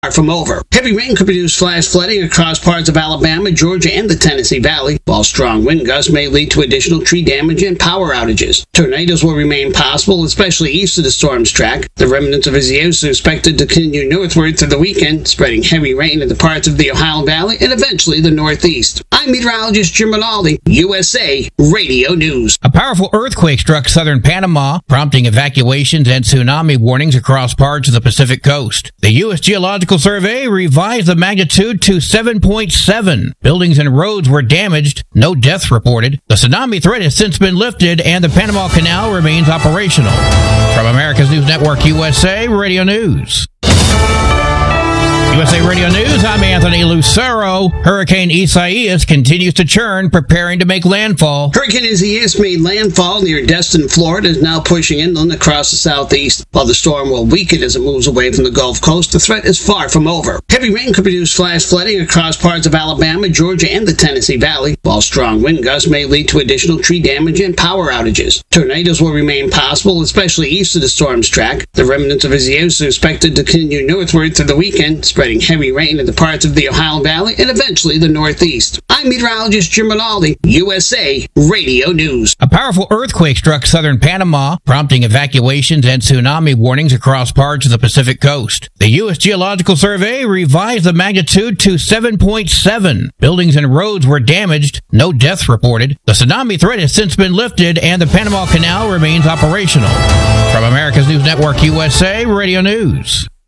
from over. Heavy rain could produce flash flooding across parts of Alabama, Georgia, and the Tennessee Valley, while strong wind gusts may lead to additional tree damage and power outages. Tornadoes will remain possible, especially east of the storm's track. The remnants of Isaias are expected to continue northward through the weekend, spreading heavy rain into parts of the Ohio Valley and eventually the Northeast. I'm meteorologist Jim Rinaldi, USA Radio News. A powerful earthquake struck southern Panama, prompting evacuations and tsunami warnings across parts of the Pacific coast. The U.S. Geological Survey revised the magnitude to 7.7. Buildings and roads were damaged, no deaths reported. The tsunami threat has since been lifted and the Panama Canal remains operational. From America's News Network USA Radio News. USA Radio News, I'm Anthony Lucero. Hurricane Isaias continues to churn, preparing to make landfall. Hurricane Isaias made landfall near Destin, Florida, is now pushing inland across the southeast. While the storm will weaken as it moves away from the Gulf Coast, the threat is far from over. Heavy rain could produce flash flooding across parts of Alabama, Georgia, and the Tennessee Valley, while strong wind gusts may lead to additional tree damage and power outages. Tornadoes will remain possible, especially east of the storm's track. The remnants of Isaias are expected to continue northward through the weekend, spreading heavy rain into parts of the Ohio Valley and eventually the Northeast. I'm meteorologist Jim Rinaldi, USA Radio News. A powerful earthquake struck southern Panama, prompting evacuations and tsunami warnings across parts of the Pacific coast. The U.S. Geological Survey revised the magnitude to 7.7. Buildings and roads were damaged, no deaths reported. The tsunami threat has since been lifted and the Panama Canal remains operational. From America's News Network USA Radio News.